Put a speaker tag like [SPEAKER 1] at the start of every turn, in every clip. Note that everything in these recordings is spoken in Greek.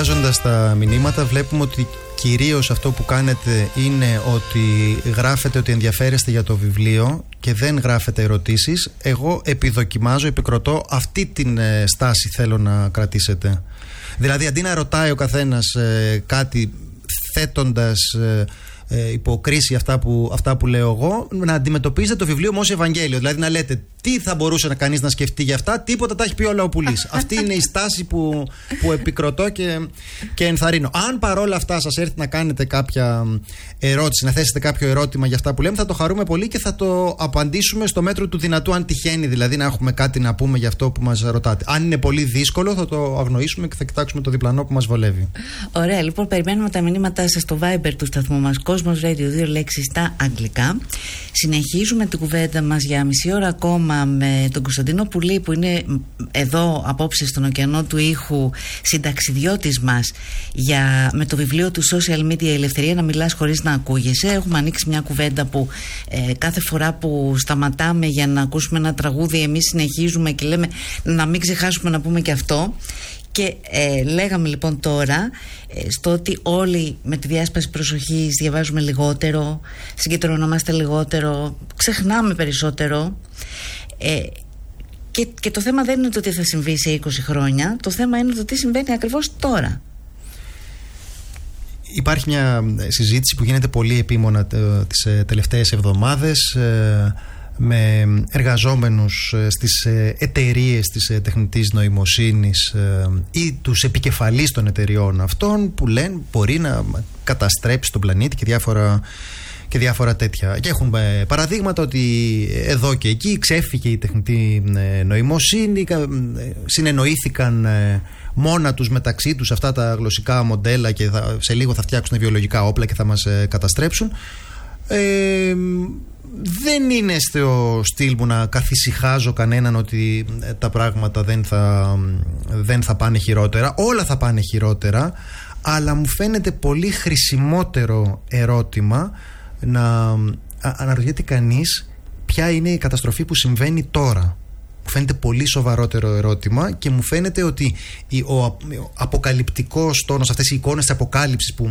[SPEAKER 1] Διαβάζοντας τα μηνύματα βλέπουμε ότι κυρίως αυτό που κάνετε είναι ότι γράφετε ότι ενδιαφέρεστε για το βιβλίο και δεν γράφετε ερωτήσεις. Εγώ επιδοκιμάζω, επικροτώ αυτή την στάση, θέλω να κρατήσετε. Δηλαδή αντί να ρωτάει ο καθένας κάτι θέτοντας υποκρίση αυτά που λέω εγώ, να αντιμετωπίζετε το βιβλίο μου ως Ευαγγέλιο. Δηλαδή να λέτε τι θα μπορούσε να κανείς να σκεφτεί για αυτά, τίποτα, τα έχει πει όλα ο Πουλής. Αυτή είναι η στάση που επικροτώ και ενθαρρύνω. Αν παρόλα αυτά σας έρθει να κάνετε κάποια ερώτηση, να θέσετε κάποιο ερώτημα για αυτά που λέμε, θα το χαρούμε πολύ και θα το απαντήσουμε στο μέτρο του δυνατού, αν τυχαίνει δηλαδή να έχουμε κάτι να πούμε για αυτό που μας ρωτάτε. Αν είναι πολύ δύσκολο, θα το αγνοήσουμε και θα κοιτάξουμε το διπλανό που μας βολεύει.
[SPEAKER 2] Ωραία, λοιπόν, περιμένουμε τα μηνύματά σας στο Viber του σταθμού μας, Cosmos Radio, 2 λέξεις στα αγγλικά. Συνεχίζουμε την κουβέντα μας για μισή ώρα ακόμα με τον Κωνσταντίνο Πουλή, που είναι εδώ απόψε στον ωκεανό του ήχου, συνταξιδιώτης μας με το βιβλίο του Social Media, η ελευθερία να μιλάς χωρίς να ακούγεσαι. Έχουμε ανοίξει μια κουβέντα που κάθε φορά που σταματάμε για να ακούσουμε ένα τραγούδι, εμείς συνεχίζουμε και λέμε να μην ξεχάσουμε να πούμε και αυτό. Και λέγαμε λοιπόν τώρα στο ότι όλοι με τη διάσπαση προσοχής διαβάζουμε λιγότερο, συγκεντρωνόμαστε λιγότερο, ξεχνάμε περισσότερο, και το θέμα δεν είναι το τι θα συμβεί σε 20 χρόνια, το θέμα είναι το τι συμβαίνει ακριβώς τώρα.
[SPEAKER 1] Υπάρχει μια συζήτηση που γίνεται πολύ επίμονα τις τελευταίες εβδομάδες με εργαζόμενους στις εταιρείες της τεχνητής νοημοσύνης ή τους επικεφαλείς των εταιριών αυτών, που λένε μπορεί να καταστρέψει τον πλανήτη και διάφορα τέτοια. Και έχουμε παραδείγματα ότι εδώ και εκεί ξέφυγε η τεχνητή νοημοσύνη, συνεννοήθηκαν μόνα τους μεταξύ τους αυτά τα γλωσσικά μοντέλα και σε λίγο θα φτιάξουν βιολογικά όπλα και θα μας καταστρέψουν. Δεν είναι στο στυλ μου να καθησυχάζω κανέναν ότι τα πράγματα δεν θα πάνε χειρότερα. Όλα θα πάνε χειρότερα, αλλά μου φαίνεται πολύ χρησιμότερο ερώτημα να αναρωτιέται κανείς ποια είναι η καταστροφή που συμβαίνει τώρα. Μου φαίνεται πολύ σοβαρότερο ερώτημα και μου φαίνεται ότι ο αποκαλυπτικός τόνος, αυτές οι εικόνες της αποκάλυψης που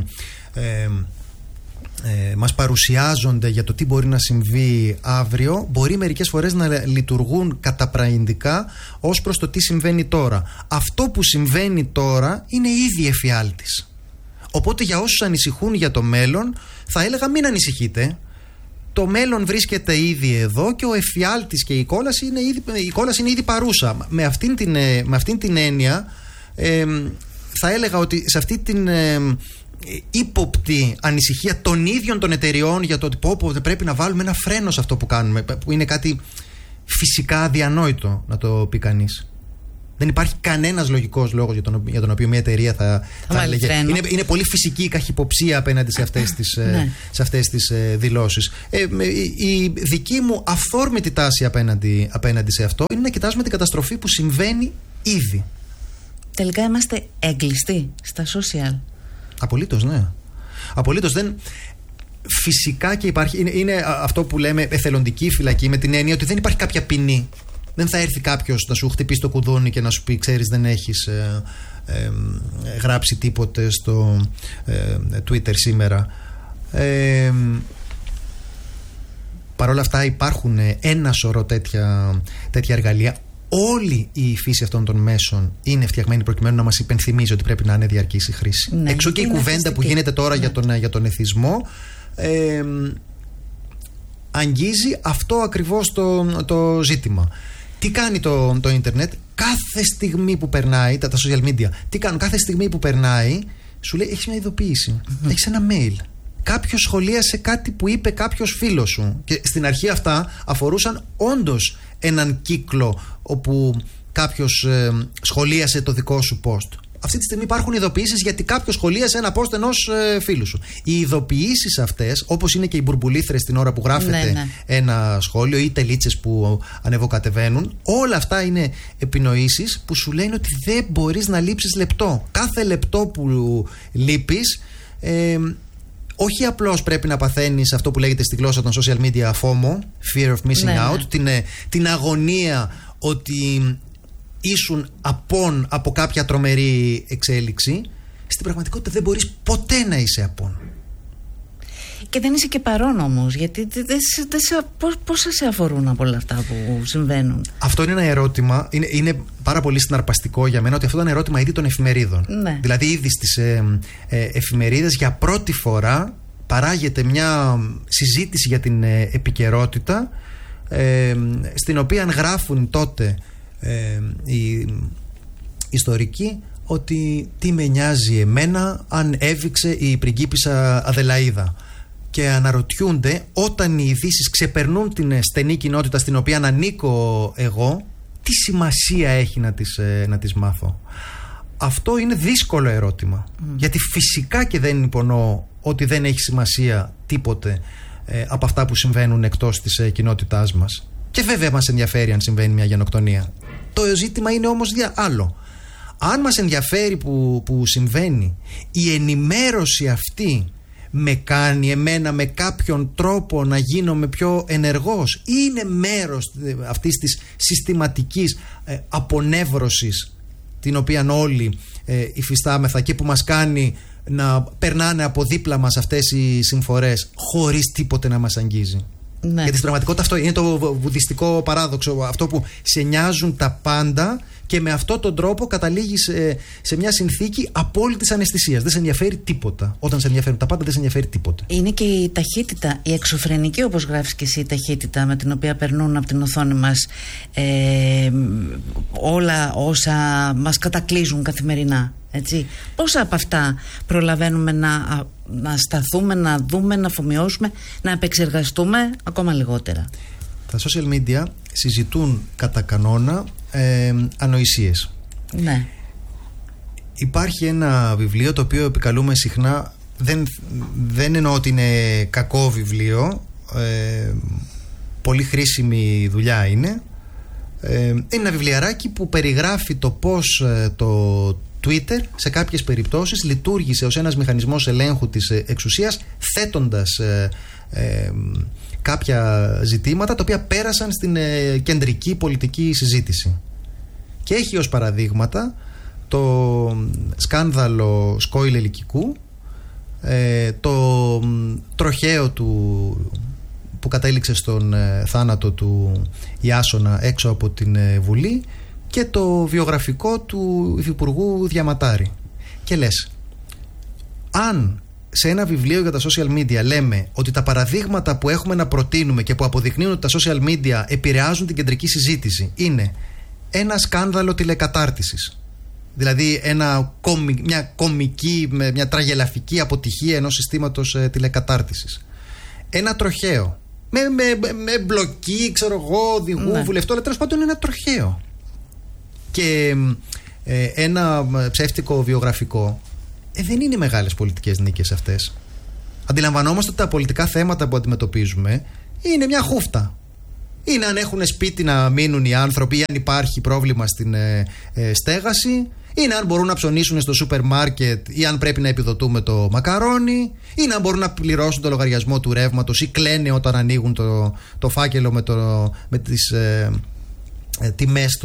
[SPEAKER 1] μας παρουσιάζονται για το τι μπορεί να συμβεί αύριο, μπορεί μερικές φορές να λειτουργούν καταπραγητικά ως προς το τι συμβαίνει τώρα. Αυτό που συμβαίνει τώρα είναι ήδη εφιάλτης. Οπότε για όσους ανησυχούν για το μέλλον, θα έλεγα μην ανησυχείτε. Το μέλλον βρίσκεται ήδη εδώ και ο εφιάλτης και η κόλαση είναι ήδη παρούσα. Με αυτήν την έννοια θα έλεγα ότι σε αυτή την ύποπτη ανησυχία των ίδιων των εταιριών για το ότι πρέπει να βάλουμε ένα φρένο σε αυτό που κάνουμε, που είναι κάτι φυσικά αδιανόητο να το πει κανείς. Δεν υπάρχει κανένας λογικός λόγος για τον οποίο μια εταιρεία θα έλεγε. Είναι πολύ φυσική η καχυποψία απέναντι σε αυτές τις δηλώσεις. Η δική μου αφόρμητη τάση απέναντι σε αυτό είναι να κοιτάζουμε την καταστροφή που συμβαίνει ήδη.
[SPEAKER 2] Τελικά είμαστε έγκλειστοι στα social.
[SPEAKER 1] Απολύτως, ναι. Απολύτως. Φυσικά και υπάρχει. Είναι αυτό που λέμε εθελοντική φυλακή, με την έννοια ότι δεν υπάρχει κάποια ποινή. Δεν θα έρθει κάποιος να σου χτυπήσει το κουδούνι και να σου πει: ξέρεις, δεν έχεις γράψει τίποτε στο Twitter σήμερα. Παρ' όλα αυτά υπάρχουν ένα σωρό τέτοια εργαλεία. Όλη η φύση αυτών των μέσων είναι φτιαγμένη προκειμένου να μας υπενθυμίζει ότι πρέπει να είναι διαρκής η χρήση. Ναι, εξού και η κουβέντα που γίνεται τώρα για τον εθισμό αγγίζει αυτό ακριβώς το ζήτημα. Τι κάνει το ίντερνετ? Κάθε στιγμή που περνάει, τα social media, τι κάνουν? Κάθε στιγμή που περνάει σου λέει: έχεις μια ειδοποίηση, έχεις ένα mail, κάποιος σχολίασε κάτι που είπε κάποιος φίλος σου. Και στην αρχή αυτά αφορούσαν όντως έναν κύκλο όπου κάποιος σχολίασε το δικό σου post. Αυτή τη στιγμή υπάρχουν ειδοποιήσεις γιατί κάποιος σχολίασε ένα post ενός φίλου σου. Οι ειδοποιήσεις αυτές, όπως είναι και οι μπουρμπουλήθρες την ώρα που γράφετε ένα σχόλιο ή τελίτσες που ανεβοκατεβαίνουν, όλα αυτά είναι επινοήσεις που σου λένε ότι δεν μπορείς να λείψεις λεπτό. Κάθε λεπτό που λείπεις, όχι απλώς πρέπει να παθαίνεις αυτό που λέγεται στη γλώσσα των social media FOMO, Fear of Missing Out, την αγωνία ότι ήσουν απόν από κάποια τρομερή εξέλιξη, στην πραγματικότητα δεν μπορείς ποτέ να είσαι απόν.
[SPEAKER 2] Και δεν είσαι και παρόν όμως, γιατί πώς σε αφορούν από όλα αυτά που συμβαίνουν?
[SPEAKER 1] Αυτό είναι ένα ερώτημα, είναι πάρα πολύ συναρπαστικό για μένα, ότι αυτό ήταν ερώτημα ήδη των εφημερίδων.
[SPEAKER 2] Ναι.
[SPEAKER 1] Δηλαδή ήδη στις εφημερίδες για πρώτη φορά παράγεται μια συζήτηση για την επικαιρότητα, στην οποία γράφουν τότε οι ιστορικοί ότι τι με νοιάζει εμένα αν έβηξε η πριγκίπισσα Αδελαΐδα. Και αναρωτιούνται, όταν οι ειδήσεις ξεπερνούν την στενή κοινότητα στην οποία ανήκω εγώ, τι σημασία έχει να τις μάθω? Αυτό είναι δύσκολο ερώτημα, γιατί φυσικά και δεν υπονοώ ότι δεν έχει σημασία τίποτε από αυτά που συμβαίνουν εκτός της κοινότητάς μας. Και βέβαια μας ενδιαφέρει αν συμβαίνει μια γενοκτονία. Το ζήτημα είναι όμως άλλο. Αν μας ενδιαφέρει που συμβαίνει, η ενημέρωση αυτή με κάνει εμένα με κάποιον τρόπο να γίνομαι πιο ενεργός, είναι μέρος αυτής της συστηματικής απονεύρωσης την οποία όλοι υφιστάμεθα και που μας κάνει να περνάνε από δίπλα μας αυτές οι συμφορές χωρίς τίποτε να μας αγγίζει. Ναι. Γιατί στην πραγματικότητα αυτό είναι το βουδιστικό παράδοξο, αυτό που σε νοιάζουν τα πάντα και με αυτόν τον τρόπο καταλήγεις σε μια συνθήκη απόλυτης αναισθησίας. Δεν σε ενδιαφέρει τίποτα. Όταν σε ενδιαφέρουν τα πάντα, δεν σε ενδιαφέρει τίποτα.
[SPEAKER 2] Είναι και η ταχύτητα, η εξωφρενική, όπως γράφεις και εσύ, η ταχύτητα με την οποία περνούν από την οθόνη μας όλα όσα μας κατακλείζουν καθημερινά. Έτσι. Πόσα από αυτά προλαβαίνουμε να σταθούμε, να δούμε, να αφομοιώσουμε, να επεξεργαστούμε? Ακόμα λιγότερα.
[SPEAKER 1] Τα social media συζητούν κατά κανόνα ανοησίες.
[SPEAKER 2] Ναι.
[SPEAKER 1] Υπάρχει ένα βιβλίο το οποίο επικαλούμε συχνά, δεν εννοώ ότι είναι κακό βιβλίο, πολύ χρήσιμη δουλειά είναι. Είναι ένα βιβλιαράκι που περιγράφει το πώς το Twitter σε κάποιες περιπτώσεις λειτουργήσε ως ένας μηχανισμός ελέγχου της εξουσίας, θέτοντας κάποια ζητήματα τα οποία πέρασαν στην κεντρική πολιτική συζήτηση. Και έχει ως παραδείγματα το σκάνδαλο Σκόιλ Ελικικού, το τροχαίο που κατέληξε στον θάνατο του Ιάσονα έξω από την Βουλή και το βιογραφικό του υφυπουργού Διαματάρη. Και λες, αν σε ένα βιβλίο για τα social media λέμε ότι τα παραδείγματα που έχουμε να προτείνουμε και που αποδεικνύουν ότι τα social media επηρεάζουν την κεντρική συζήτηση είναι ένα σκάνδαλο τηλεκατάρτισης, δηλαδή μια κομική, μια τραγελαφική αποτυχία ενός συστήματος τηλεκατάρτισης, ένα τροχαίο με εμπλοκή, ξέρω εγώ, οδηγού, βουλευτών, αλλά τέλος πάντων είναι ένα τροχαίο, και ένα ψεύτικο βιογραφικό, δεν είναι μεγάλες πολιτικές νίκες αυτές. Αντιλαμβανόμαστε ότι τα πολιτικά θέματα που αντιμετωπίζουμε είναι μια χούφτα. Είναι αν έχουν σπίτι να μείνουν οι άνθρωποι, ή αν υπάρχει πρόβλημα στην στέγαση, είναι αν μπορούν να ψωνίσουν στο σούπερ μάρκετ, ή αν πρέπει να επιδοτούμε το μακαρόνι, είναι αν μπορούν να πληρώσουν το λογαριασμό του ρεύματος, ή κλαίνε όταν ανοίγουν το φάκελο με τις τιμές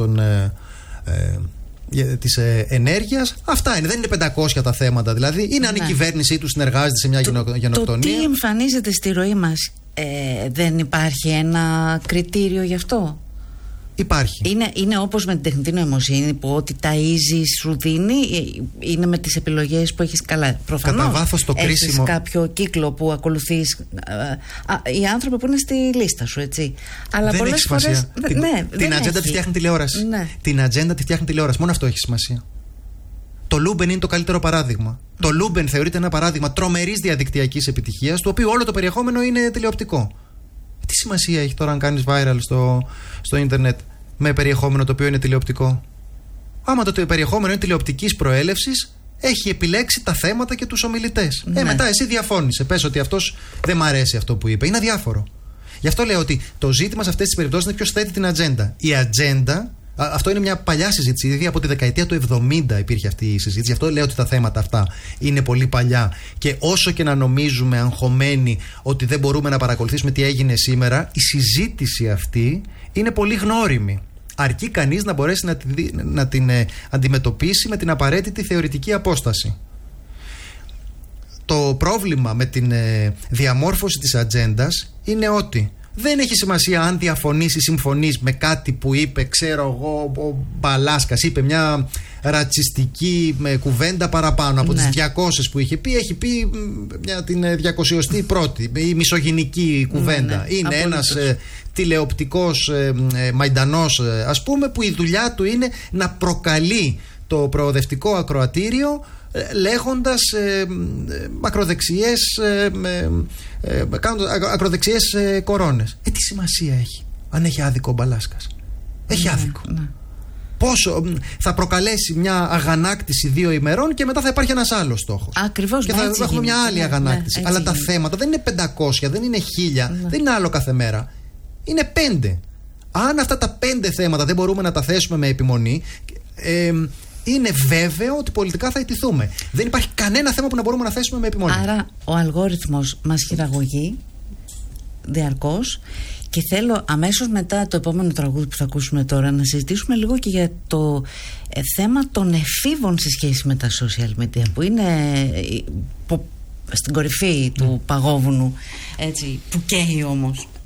[SPEAKER 1] της ενέργειας. Αυτά είναι, δεν είναι 500 τα θέματα δηλαδή. Είναι αν η κυβέρνησή του συνεργάζεται σε μια γενοκτονία.
[SPEAKER 2] Το τι εμφανίζεται στη ροή μας, δεν υπάρχει ένα κριτήριο γι' αυτό?
[SPEAKER 1] Υπάρχει.
[SPEAKER 2] Είναι όπως με την τεχνητή νοημοσύνη, που ό,τι ταΐζει σου δίνει, είναι με τις επιλογές που έχεις. Καλά, προφανώς
[SPEAKER 1] κατά βάθος το κρίσιμο,
[SPEAKER 2] έχεις κάποιο κύκλο που ακολουθείς, οι άνθρωποι που είναι στη λίστα σου, έτσι. Αλλά
[SPEAKER 1] δεν
[SPEAKER 2] πολλές
[SPEAKER 1] έχει σημασία.
[SPEAKER 2] φορές
[SPEAKER 1] την ατζέντα τη φτιάχνει τηλεόραση.
[SPEAKER 2] Ναι.
[SPEAKER 1] Την ατζέντα τη φτιάχνει τηλεόραση. Μόνο αυτό έχει σημασία. Το Λούμπεν είναι το καλύτερο παράδειγμα. Το Λούμπεν θεωρείται ένα παράδειγμα τρομερής διαδικτυακής επιτυχίας, του οποίου όλο το περιεχόμενο είναι τηλεοπτικό. Τι σημασία έχει τώρα αν κάνεις viral στο ίντερνετ με περιεχόμενο το οποίο είναι τηλεοπτικό? Άμα το περιεχόμενο είναι τηλεοπτικής προέλευσης, έχει επιλέξει τα θέματα και τους ομιλητές.
[SPEAKER 2] Ναι.
[SPEAKER 1] Μετά εσύ διαφώνησε. Πες ότι αυτός δεν μ' αρέσει αυτό που είπε. Είναι αδιάφορο. Γι' αυτό λέω ότι το ζήτημα σε αυτές τις περιπτώσεις είναι ποιος θέτει την ατζέντα. Η ατζέντα, αυτό είναι μια παλιά συζήτηση. Δηλαδή από τη δεκαετία του 70 υπήρχε αυτή η συζήτηση. Γι' αυτό λέω ότι τα θέματα αυτά είναι πολύ παλιά. Και όσο και να νομίζουμε αγχωμένοι ότι δεν μπορούμε να παρακολουθήσουμε τι έγινε σήμερα, η συζήτηση αυτή είναι πολύ γνώριμη. Αρκεί κανείς να μπορέσει να την αντιμετωπίσει με την απαραίτητη θεωρητική απόσταση. Το πρόβλημα με την διαμόρφωση της ατζέντας είναι ότι δεν έχει σημασία αν διαφωνείς ή συμφωνείς με κάτι που είπε, ξέρω εγώ, ο Μπαλάσκας είπε μια ρατσιστική κουβέντα παραπάνω από τις 200 που είχε πει. Έχει πει την 201η η μισογυνική κουβέντα. Είναι ένας τηλεοπτικός μαϊντανός, ας πούμε, που η δουλειά του είναι να προκαλεί το προοδευτικό ακροατήριο λέγοντας ακροδεξιές κορώνες. Τι σημασία έχει αν έχει άδικο ο Μπαλάσκας? Έχει άδικο. Πόσο θα προκαλέσει μια αγανάκτηση 2 ημερών και μετά θα υπάρχει ένας άλλος στόχος.
[SPEAKER 2] Ακριβώς.
[SPEAKER 1] Και θα έχουμε μια άλλη αγανάκτηση. Αλλά τα θέματα δεν είναι 500, δεν είναι 1000, δεν είναι άλλο κάθε μέρα. Είναι 5. Αν αυτά τα 5 θέματα δεν μπορούμε να τα θέσουμε με επιμονή, είναι βέβαιο ότι πολιτικά θα ηττηθούμε. Δεν υπάρχει κανένα θέμα που να μπορούμε να θέσουμε με επιμονή.
[SPEAKER 2] Άρα ο αλγόριθμος μας χειραγωγεί διαρκώς. Και θέλω αμέσως μετά το επόμενο τραγούδι που θα ακούσουμε τώρα να συζητήσουμε λίγο και για το θέμα των εφήβων σε σχέση με τα social media, που είναι στην κορυφή του παγόβουνου, έτσι, που καίει όμως.